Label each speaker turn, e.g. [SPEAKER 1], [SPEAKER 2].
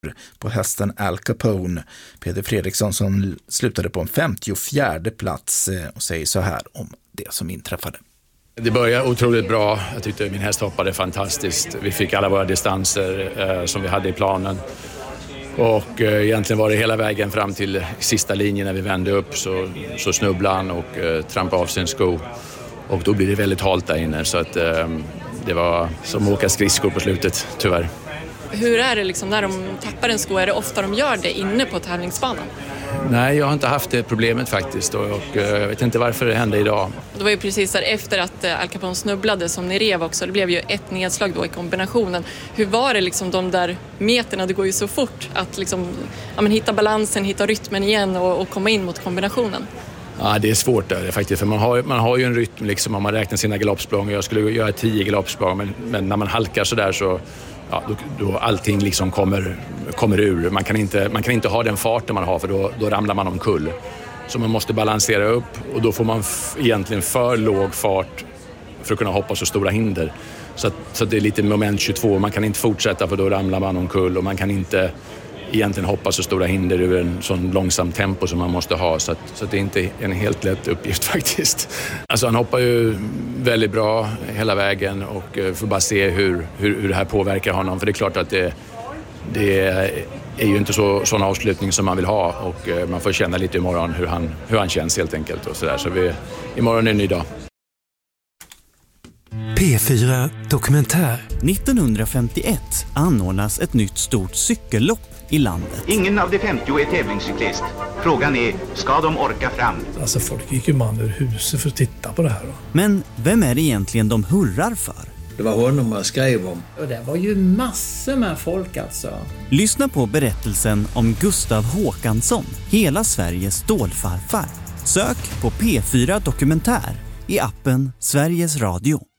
[SPEAKER 1] tur på hästen Al Capone. Peder Fredriksson som slutade på en 54:e plats och säger så här om det som inträffade.
[SPEAKER 2] Det började otroligt bra. Jag tyckte min häst hoppade fantastiskt. Vi fick alla våra distanser som vi hade i planen. Och egentligen var det hela vägen fram till sista linjen när vi vände upp så snubblade han och trampade av sin sko. Och då blir det väldigt halt där inne så att det var som att åka skridskor på slutet, tyvärr.
[SPEAKER 3] Hur är det liksom när de tappar en sko? Är det ofta de gör det inne på tävlingsbanan?
[SPEAKER 2] Nej, jag har inte haft det problemet faktiskt och jag vet inte varför det hände idag.
[SPEAKER 3] Det var ju precis där efter att Al Capone snubblade som ni rev också. Det blev ju ett nedslag då i kombinationen. Hur var det liksom de där meterna? Det går ju så fort att liksom, hitta balansen, hitta rytmen igen och komma in mot kombinationen.
[SPEAKER 2] Ja, det är svårt där faktiskt, för man har ju en rytm liksom om man räknar sina galoppsprång. Jag skulle göra 10 galoppsprång, men när man halkar så där så då allting liksom kommer ur. Man kan inte ha den farten man har, för då ramlar man omkull. Så man måste balansera upp och då får man egentligen för låg fart för att kunna hoppa så stora hinder. Så det är lite moment 22. Man kan inte fortsätta för då ramlar man omkull och man kan inte egentligen hoppa så stora hinder ur en sån långsam tempo som man måste ha. Så det är inte en helt lätt uppgift faktiskt. Alltså han hoppar ju väldigt bra hela vägen och får bara se hur det här påverkar honom. För det är klart att det är ju inte sån avslutning som man vill ha och man får känna lite imorgon hur han känns helt enkelt. Och så där. Så imorgon är en ny dag.
[SPEAKER 4] P4 Dokumentär.
[SPEAKER 5] 1951 anordnas ett nytt stort cykellopp i landet.
[SPEAKER 6] Ingen av de 50 är tävlingscyklist. Frågan är, ska de orka fram?
[SPEAKER 7] Alltså folk gick ju man ur huset för att titta på det här då.
[SPEAKER 5] Men vem är det egentligen de hurrar för?
[SPEAKER 8] Det var honom man skrev om.
[SPEAKER 9] Och det var ju massor med folk alltså.
[SPEAKER 5] Lyssna på berättelsen om Gustav Håkansson, hela Sveriges stålfarfar. Sök på P4 Dokumentär i appen Sveriges Radio.